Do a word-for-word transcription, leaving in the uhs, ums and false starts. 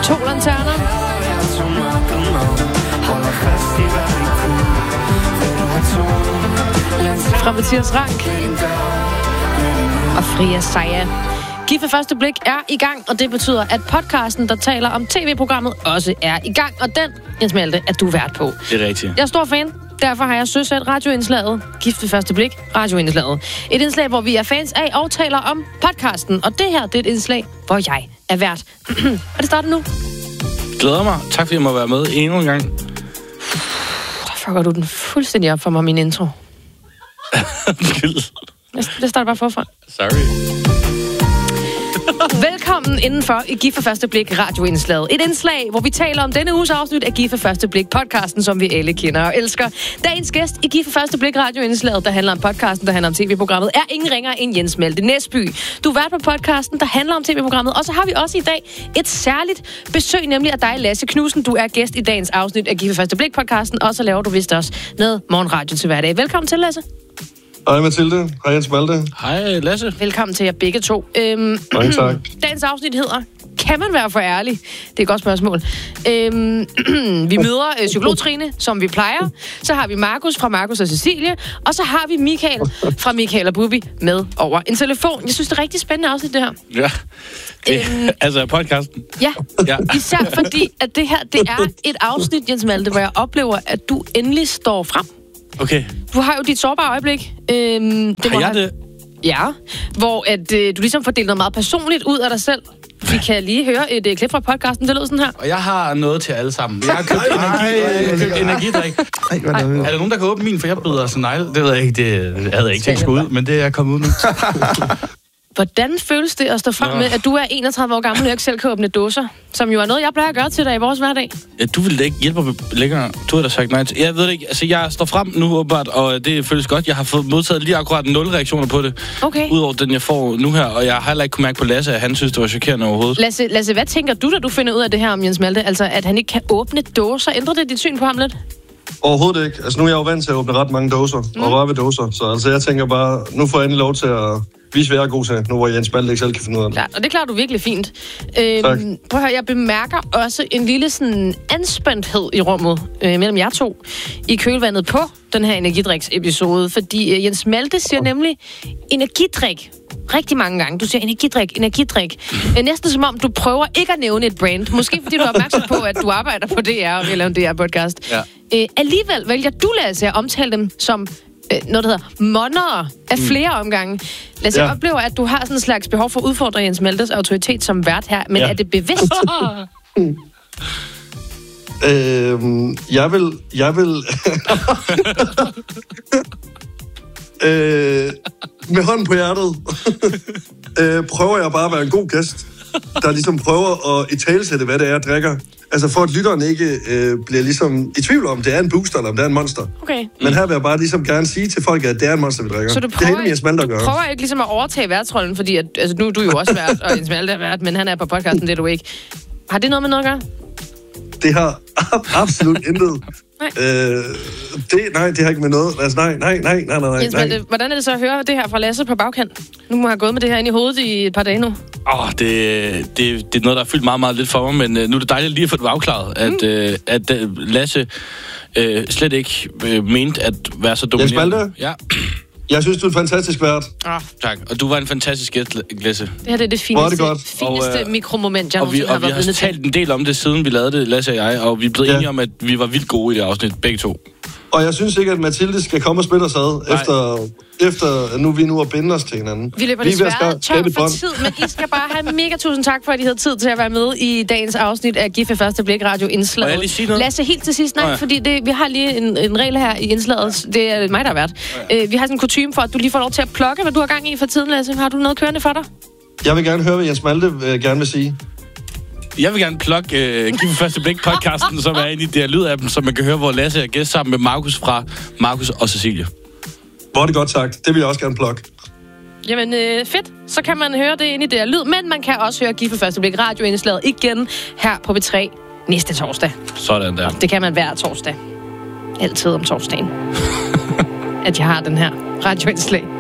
To lanterner. Fra Mathias Rank. Og Fria Saja. Gift ved første blik er i gang, og det betyder, at podcasten, der taler om tv-programmet, også er i gang. Og den, Jens Malte, er du vært på. Det er rigtigt. Jeg er stor fan. Derfor har jeg søsat radioindslaget Gift ved første blik, radioindslaget. Et indslag, hvor vi er fans af og taler om podcasten. Og det her, det er et indslag, hvor jeg er vært. Og det starter nu. Glæder mig. Tak fordi jeg må være med endnu en gang. Der fucker du den fuldstændig op for mig, min intro. Det starter bare forfra. Sorry. Velkommen indenfor i Gift ved første blik radioindslaget. Et indslag, hvor vi taler om denne uges afsnit af Gift ved første blik podcasten, som vi alle kender og elsker. Dagens gæst i Gift ved første blik radioindslaget, der handler om podcasten, der handler om tv-programmet, er ingen ringere end Jens Malte Næsby. Du er vært på podcasten, der handler om tv-programmet, og så har vi også i dag et særligt besøg, nemlig af dig, Lasse Knudsen. Du er gæst i dagens afsnit af Gift ved første blik podcasten, og så laver du vist også noget morgenradio til hverdag. Velkommen til, Lasse. Hej Mathilde. Hej Jens Malte. Hej Lasse. Velkommen til jer begge to. Øhm, Mange tak. Dagens afsnit hedder, kan man være for ærlig? Det er et godt spørgsmål. Øhm, vi møder øh, psykolog Trine, som vi plejer. Så har vi Markus fra Markus og Cecilie. Og så har vi Michael fra Michael og Bubi med over en telefon. Jeg synes, det er rigtig spændende afsnit, det her. Ja, det, øhm, altså podcasten. Ja, ja, især fordi, at det her, det er et afsnit, Jens Malte, hvor jeg oplever, at du endelig står frem. Okay. Du har jo dit sårbare øjeblik. Øhm, det har jeg have... det? Ja, hvor at, øh, du ligesom får delt noget meget personligt ud af dig selv. Vi kan lige høre et øh, klip fra podcasten. Det lød sådan her. Og jeg har noget til alle sammen. Jeg har købt, energi, jeg har købt energidrik. Ej, Ej. Er der nogen, der kan åbne min, for jeg bider sådan negle? Det ved jeg ikke. Det havde jeg ikke tænkt skulle ud, men det er kommet ud nu. Hvordan føles det at stå frem Nå. med, at du er enogtredive år gammel og ikke selv kan åbne dåser? Som jo er noget, jeg plejer at gøre til dig i vores hverdag. Ja, du ville da ikke hjælpe mig længere. Du har da sagt nej til. Jeg ved det ikke. Altså, jeg står frem nu åbenbart, og det føles godt. Jeg har fået modtaget lige akkurat nul reaktioner på det. Okay. Udover den, jeg får nu her. Og jeg har heller ikke kunnet mærke på Lasse, at han synes, det var chokerende overhovedet. Lasse, Lasse, hvad tænker du, da du finder ud af det her om Jens Malte? Altså, at han ikke kan åbne dåser. Ændrer det dit syn på ham lidt? Overhovedet ikke. Altså, nu er jeg jo vant til at åbne ret mange dåser. Mm. Og røre ved dåser. Så altså, jeg tænker bare, nu får jeg endelig lov til at vise, hvad jeg er god til, nu hvor Jens Malte ikke selv kan finde ud af det. Ja, og det klarer du virkelig fint. Øhm, prøv at høre, jeg bemærker også en lille sådan anspændthed i rummet øh, mellem jer to i kølvandet på den her energidriks-episode, fordi øh, Jens Malte siger ja. nemlig energidrik rigtig mange gange. Du siger energidrik, energidrik. Mm. Næsten som om, du prøver ikke at nævne et brand. Måske fordi du er opmærksom på, at du arbejder på D R og vil lave en D R-podcast. Ja. Øh, alligevel vælger du, Lasse, at omtale dem som noget, der hedder monere af flere mm. omgange. Lad os ja. opleve, at du har sådan en slags behov for at udfordre Jens Maltes autoritet som vært her, men ja. er det bevidst? øhm, jeg vil... Jeg vil... øh, med hånden på hjertet øh, prøver jeg bare at være en god gæst, der ligesom prøver at italesætte, hvad det er, jeg drikker. Altså for at lytteren ikke øh, bliver ligesom i tvivl om, det er en booster eller om det er en monster. Okay. Men her vil jeg bare ligesom gerne sige til folk, at det er en monster, vi drikker. Så du prøver, det er du prøver ikke ligesom at overtage værtsrollen, fordi at, altså, nu er du jo også vært, og Jens Malte er vært, men han er på podcasten, det er du ikke. Har det noget med noget at gøre? Det har absolut intet. Nej. Øh, det, nej, det har ikke med noget. Altså, nej, nej, nej, nej, nej, Jens Malte, hvordan er det så at høre det her fra Lasse på bagkant? Nu må jeg have gået med det her ind i hovedet i et par dage nu. Åh, oh, det, det, det er noget, der har fyldt meget, meget lidt for mig, men uh, nu er det dejligt lige at få det afklaret, at, mm. uh, at uh, Lasse uh, slet ikke uh, mente at være så dominerende. Jens Malte? Ja. Jeg synes, du er en fantastisk vært. Ah, tak. Og du var en fantastisk gæst, Lasse. Det her det er det fineste, det godt. fineste og, uh, mikromoment, jeg og vi, og vi har talt en del om det, siden vi lavede det, Lasse og jeg, og vi er blevet ja. enige om, at vi var vildt gode i det afsnit, begge to. Og jeg synes ikke, at Mathilde skal komme og spille os ad, efter, efter nu vi nu er binde os til hinanden. Vi løber desværre tør for tid, men I skal bare have mega tusind tak for, at I havde tid til at være med i dagens afsnit af Gift ved første blik radio indslaget. Må jeg lige sige noget? Lasse, helt til sidst, nej, oh, ja. fordi det, vi har lige en, en regel her i indslaget. Det er mig, der har været. Oh, ja. øh, vi har sådan en kutyme for, at du lige får lov til at plukke, hvad du har gang i for tiden, Lasse. Har du noget kørende for dig? Jeg vil gerne høre, hvad Jens Malte øh, gerne vil sige. Jeg vil gerne plukke uh, Gift ved første blik podcasten, som er inde i det her lydappen, så man kan høre, hvor Lasse er gæst sammen med Markus fra Markus og Cecilie. Hvor er det godt sagt. Det vil jeg også gerne plukke. Jamen øh, fedt. Så kan man høre det inde i det her lyd, men man kan også høre Gift ved første blik radioindslaget igen her på B tre næste torsdag. Sådan der. Det kan man hver torsdag. Altid om torsdagen. At jeg har den her radioindslag.